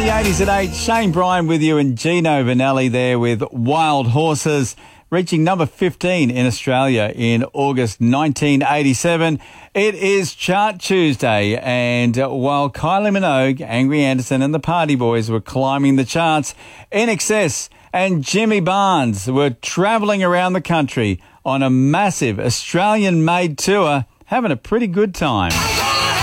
the 80s at 8. Shane Bryan with you and Gino Vanelli there with Wild Horses, reaching number 15 in Australia in August 1987. It is Chart Tuesday, and while Kylie Minogue, Angry Anderson and the Party Boys were climbing the charts, INXS and Jimmy Barnes were travelling around the country on a massive Australian-made tour, having a pretty good time.